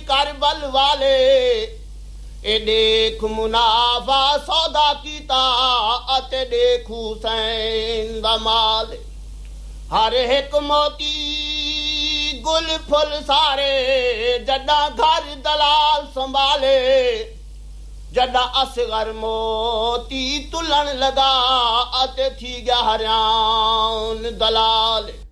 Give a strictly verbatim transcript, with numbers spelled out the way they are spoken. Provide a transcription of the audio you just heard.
करबल वाले ए देख मुनाफा सौदा कीता अते देख हुसैन दा माल हर एक मोती गुल फुल सारे जदा घर दलाल संभाले जदा असगर मोती तुलन लगा अते थी गया हरियाण दलाल